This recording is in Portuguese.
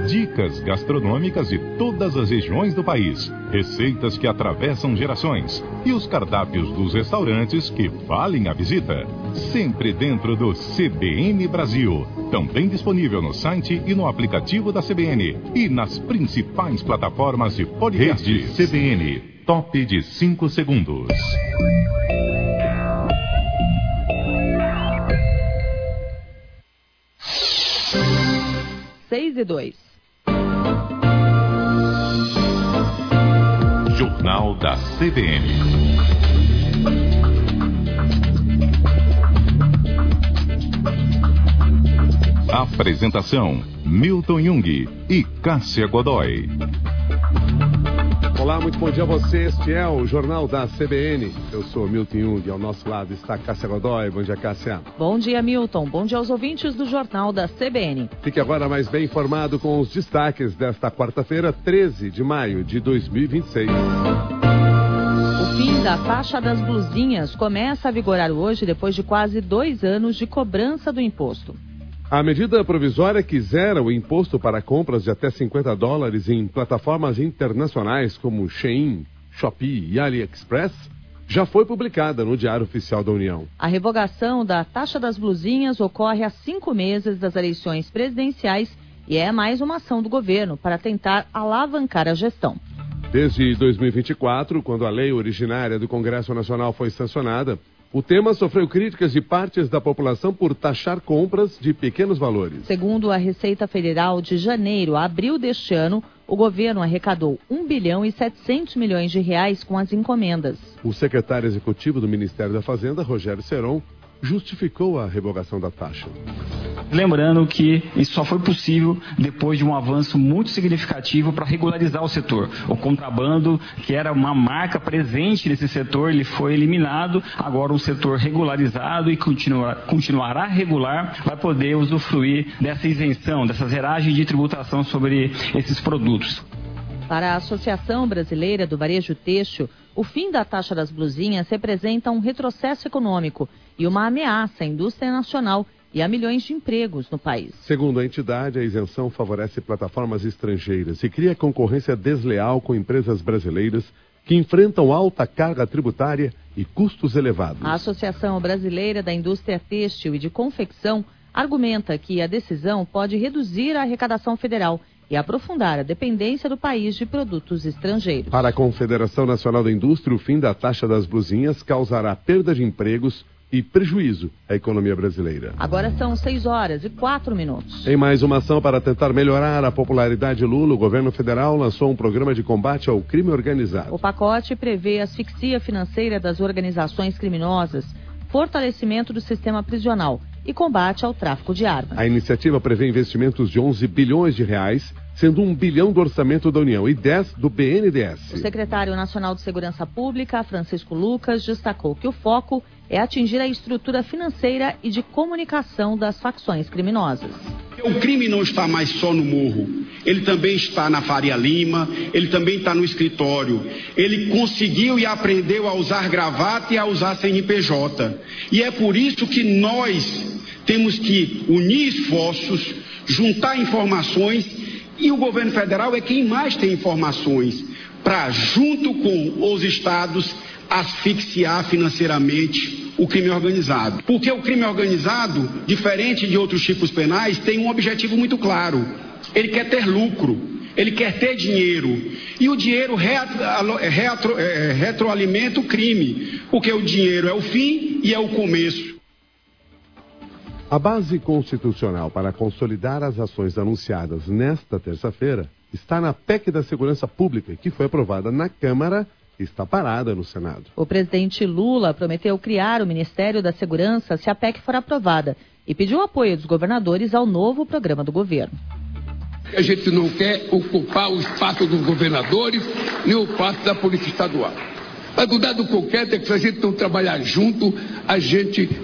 Dicas gastronômicas de todas as regiões do país, receitas que atravessam gerações e os cardápios dos restaurantes que valem a visita. Sempre dentro do CBN Brasil. Também disponível no site e no aplicativo da CBN e nas principais plataformas de podcast. Rede CBN, top de 5 segundos. 6:02. Jornal da CBN. Apresentação: Milton Jung e Cássia Godoy. Olá, muito bom dia a você. Este é o Jornal da CBN. Eu sou Milton Jung, ao nosso lado está Cássia Godoy. Bom dia, Cássia. Bom dia, Milton. Bom dia aos ouvintes do Jornal da CBN. Fique agora mais bem informado com os destaques desta quarta-feira, 13 de maio de 2026. O fim da taxa das blusinhas começa a vigorar hoje, depois de quase 2 anos de cobrança do imposto. A medida provisória que zera o imposto para compras de até $50 em plataformas internacionais como Shein, Shopee e AliExpress já foi publicada no Diário Oficial da União. A revogação da taxa das blusinhas ocorre há 5 meses das eleições presidenciais e é mais uma ação do governo para tentar alavancar a gestão. Desde 2024, quando a lei originária do Congresso Nacional foi sancionada, o tema sofreu críticas de partes da população por taxar compras de pequenos valores. Segundo a Receita Federal, de janeiro a abril deste ano, o governo arrecadou R$ 1,7 bilhão com as encomendas. O secretário executivo do Ministério da Fazenda, Rogério Seron, justificou a revogação da taxa. Lembrando que isso só foi possível depois de um avanço muito significativo para regularizar o setor. O contrabando, que era uma marca presente nesse setor, ele foi eliminado. Agora um setor regularizado e continuará regular vai poder usufruir dessa isenção, dessa zeragem de tributação sobre esses produtos. Para a Associação Brasileira do Varejo Têxtil, o fim da taxa das blusinhas representa um retrocesso econômico e uma ameaça à indústria nacional e a milhões de empregos no país. Segundo a entidade, a isenção favorece plataformas estrangeiras e cria concorrência desleal com empresas brasileiras que enfrentam alta carga tributária e custos elevados. A Associação Brasileira da Indústria Têxtil e de Confecção argumenta que a decisão pode reduzir a arrecadação federal e aprofundar a dependência do país de produtos estrangeiros. Para a Confederação Nacional da Indústria, o fim da taxa das blusinhas causará perda de empregos e prejuízo à economia brasileira. Agora são 6:04. Em mais uma ação para tentar melhorar a popularidade de Lula, o governo federal lançou um programa de combate ao crime organizado. O pacote prevê asfixia financeira das organizações criminosas, fortalecimento do sistema prisional e combate ao tráfico de armas. A iniciativa prevê investimentos de R$11 bilhões, sendo R$1 bilhão do orçamento da União e 10 do BNDES. O secretário nacional de Segurança Pública, Francisco Lucas, destacou que o foco é atingir a estrutura financeira e de comunicação das facções criminosas. O crime não está mais só no morro, ele também está na Faria Lima, ele também está no escritório. Ele conseguiu e aprendeu a usar gravata e a usar CNPJ. E é por isso que nós temos que unir esforços, juntar informações, e o governo federal é quem mais tem informações para, junto com os estados, asfixiar financeiramente o crime organizado. Porque o crime organizado, diferente de outros tipos penais, tem um objetivo muito claro. Ele quer ter lucro, ele quer ter dinheiro. E o dinheiro retroalimenta o crime, porque o dinheiro é o fim e é o começo. A base constitucional para consolidar as ações anunciadas nesta terça-feira está na PEC da Segurança Pública, que foi aprovada na Câmara e está parada no Senado. O presidente Lula prometeu criar o Ministério da Segurança se a PEC for aprovada e pediu apoio dos governadores ao novo programa do governo. A gente não quer ocupar o espaço dos governadores nem o espaço da Polícia Estadual. Mas do dado concreto é que se a gente não trabalhar junto, a gente